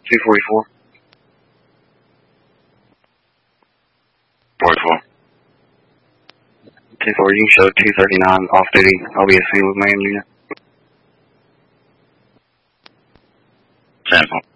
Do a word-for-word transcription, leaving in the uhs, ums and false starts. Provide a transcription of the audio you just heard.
two forty-four. forty-four. two four, you can show two thirty-nine off duty. I'll be a single man unit. Sample.